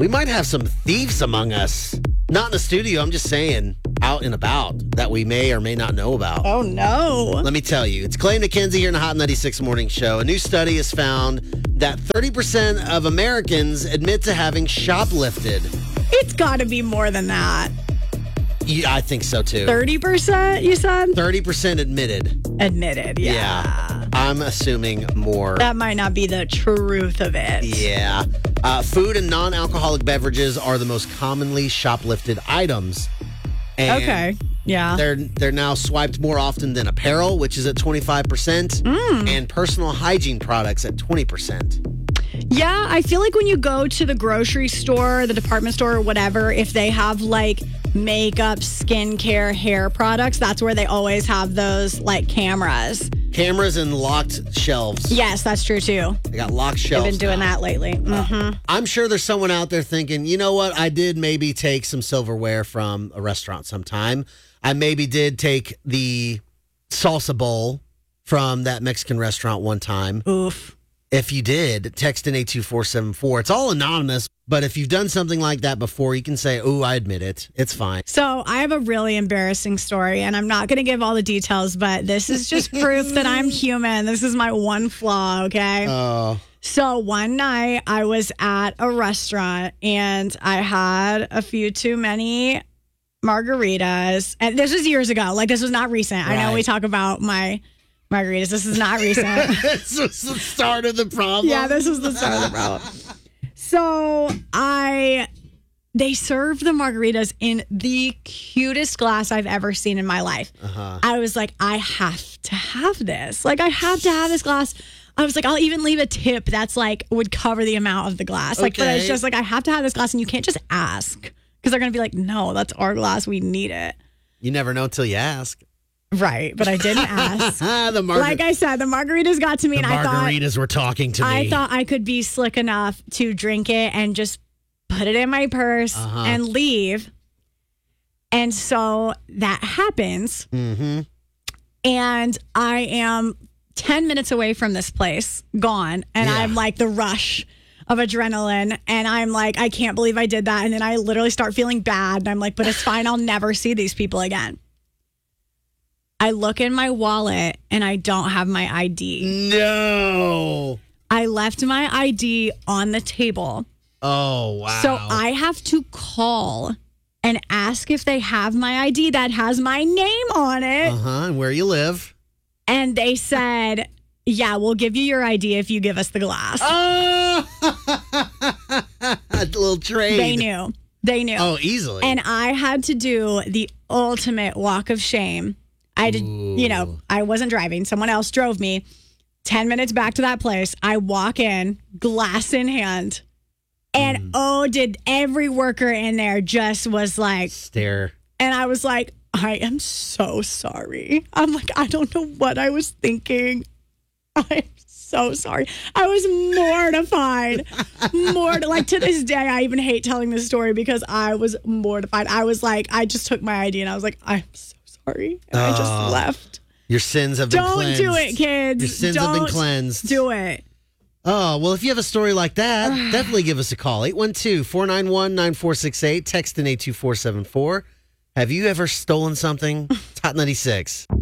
We might have some thieves among us. Not in the studio, I'm just saying, out and about, that we may or may not know about. Oh, no. Let me tell you, it's Clay and McKenzie here in the Hot 96 Morning Show. A new study has found that 30% of Americans admit to having shoplifted. It's got to be more than that. Yeah, I think so, too. 30%, you said? 30% admitted. Admitted, yeah. I'm assuming more. That might not be the truth of it. Yeah. Food and non-alcoholic beverages are the most commonly shoplifted items. And Okay. Yeah. They're now swiped more often than apparel, which is at 25%, and personal hygiene products at 20%. Yeah, I feel like when you go to the grocery store, the department store, or whatever, if they have like makeup, skincare, hair products, that's where they always have those like cameras. Cameras and locked shelves. Yes, that's true too. They got locked shelves. I've been doing that lately. I'm sure there's someone out there thinking, you know what? I did maybe take some silverware from a restaurant sometime. I maybe did take the salsa bowl from that Mexican restaurant one time. Oof. If you did, text in 82474. It's all anonymous, but if you've done something like that before, you can say, "Oh, I admit it. It's fine." So I have a really embarrassing story, and I'm not going to give all the details, but this is just proof that I'm human. This is my one flaw, okay? Oh. So one night I was at a restaurant, and I had a few too many margaritas. And this was years ago. Like, this was not recent. I know Right. we talk about my margaritas. This is not recent. This was the start of the problem. Yeah, this was the start of the problem. So they served the margaritas in the cutest glass I've ever seen in my life. I was like, I have to have this. Like, I have to have this glass. I was like, I'll even leave a tip that's like would cover the amount of the glass. Like, but it's just like, I have to have this glass, and you can't just ask because they're going to be like, no, that's our glass. We need it. You never know until you ask. Right, but I didn't ask. Like I said, the margaritas got to me, and I thought margaritas were talking to me. I thought I could be slick enough to drink it and just put it in my purse and leave. And so that happens. Mm-hmm. And I am 10 minutes away from this place, gone. And I'm like the rush of adrenaline. And I'm like, I can't believe I did that. And then I literally start feeling bad. And I'm like, but it's fine. I'll never see these people again. I look in my wallet and I don't have my ID. No. I left my ID on the table. Oh, wow. So I have to call and ask if they have my ID that has my name on it. And where you live. And they said, yeah, we'll give you your ID if you give us the glass. Oh, a little trade. They knew. Oh, easily. And I had to do the ultimate walk of shame. I did, I wasn't driving. Someone else drove me 10 minutes back to that place. I walk in, glass in hand. And did every worker in there just was like, stare. And I was like, I am so sorry. I'm like, I don't know what I was thinking. I'm so sorry. I was mortified. Like, to this day, I even hate telling this story because I was mortified. I was like, I just took my ID and I was like, I'm so sorry. And I just left. Your sins have been cleansed. Don't do it, kids. Your sins have been cleansed. Do it. Oh, well, if you have a story like that, definitely give us a call. 812-491-9468. Text in 82474. Have you ever stolen something? It's Hot 96.